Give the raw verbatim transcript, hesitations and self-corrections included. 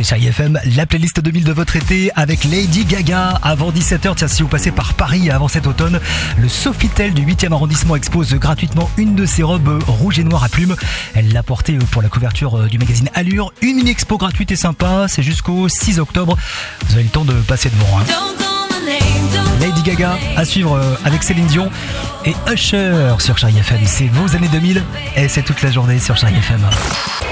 écoutez Chérie F M, la playlist deux mille de votre été avec Lady Gaga. Avant dix-sept heures, tiens, si vous passez par Paris avant cet automne, le Sofitel du huitième arrondissement expose gratuitement une de ses robes rouge et noire à plumes. Elle l'a portée pour la couverture du magazine Allure. Une mini expo gratuite et sympa, c'est jusqu'au six octobre. Vous avez le temps de passer devant. Hein. Lady Gaga à suivre avec Céline Dion et Usher sur Chérie F M. C'est vos années deux mille et c'est toute la journée sur Chérie F M.